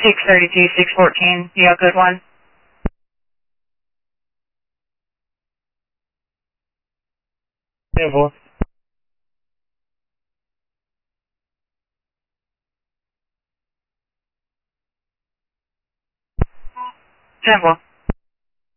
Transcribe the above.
632, 614. You have a good one. Temple. Temple.